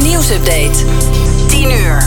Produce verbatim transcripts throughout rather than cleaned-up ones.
Nieuwsupdate. tien uur.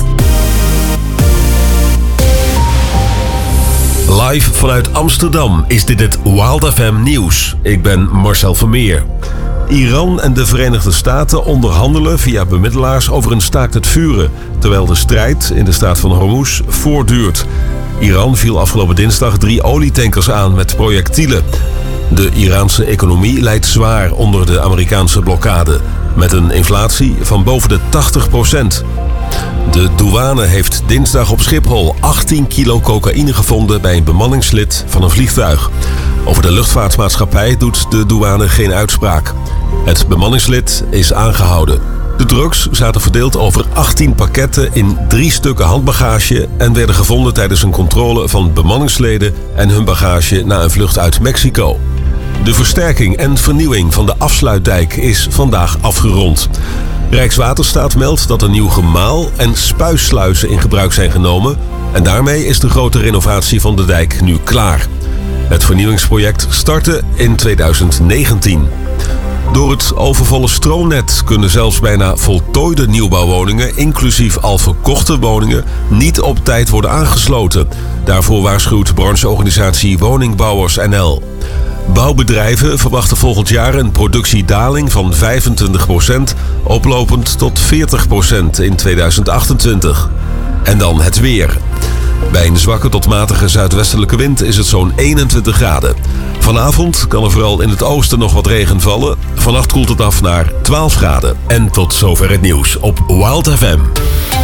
Live vanuit Amsterdam is dit het Wild F M nieuws. Ik ben Marcel Vermeer. Iran en de Verenigde Staten onderhandelen via bemiddelaars over een staakt het vuren, terwijl de strijd in de straat van Hormuz voortduurt. Iran viel afgelopen dinsdag drie olietankers aan met projectielen. De Iraanse economie lijdt zwaar onder de Amerikaanse blokkade, met een inflatie van boven de tachtig procent. De douane heeft dinsdag op Schiphol achttien kilo cocaïne gevonden bij een bemanningslid van een vliegtuig. Over de luchtvaartmaatschappij doet de douane geen uitspraak. Het bemanningslid is aangehouden. De drugs zaten verdeeld over achttien pakketten in drie stukken handbagage en werden gevonden tijdens een controle van bemanningsleden en hun bagage na een vlucht uit Mexico. De versterking en vernieuwing van de afsluitdijk is vandaag afgerond. Rijkswaterstaat meldt dat er nieuw gemaal en spuissluizen in gebruik zijn genomen en daarmee is de grote renovatie van de dijk nu klaar. Het vernieuwingsproject startte in tweeduizend negentien. Door het overvolle stroomnet kunnen zelfs bijna voltooide nieuwbouwwoningen, inclusief al verkochte woningen, niet op tijd worden aangesloten. Daarvoor waarschuwt brancheorganisatie Woningbouwers N L. Bouwbedrijven verwachten volgend jaar een productiedaling van vijfentwintig procent, oplopend tot veertig procent in tweeduizend achtentwintig. En dan het weer. Bij een zwakke tot matige zuidwestelijke wind is het zo'n eenentwintig graden. Vanavond kan er vooral in het oosten nog wat regen vallen. Vannacht koelt het af naar twaalf graden. En tot zover het nieuws op Wild F M.